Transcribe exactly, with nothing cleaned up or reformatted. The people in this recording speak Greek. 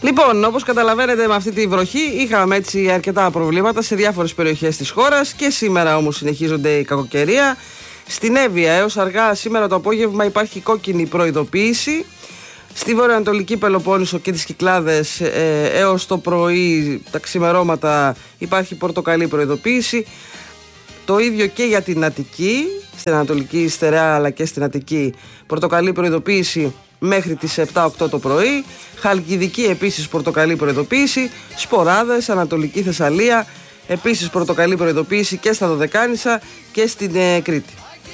Λοιπόν, όπως καταλαβαίνετε, με αυτή τη βροχή είχαμε έτσι αρκετά προβλήματα σε διάφορες περιοχές της χώρας και σήμερα όμως συνεχίζονται η κακοκαιρία. Στην Εύβοια έως αργά σήμερα το απόγευμα υπάρχει κόκκινη προειδοποίηση. Στη βορειοανατολική Πελοπόννησο και τις Κυκλάδες ε, έως το πρωί, τα ξημερώματα, υπάρχει πορτοκαλί προειδοποίηση. Το ίδιο και για την Αττική, στην Ανατολική Στερεά αλλά και στην Αττική, πορτοκαλί προειδοποίηση μέχρι τις επτά οκτώ το πρωί. Χαλκιδική επίσης πορτοκαλί προειδοποίηση. Σποράδες, Ανατολική Θεσσαλία, επίσης πορτοκαλί προειδοποίηση και στα Δωδεκάνησα και στην ε, Κρήτη.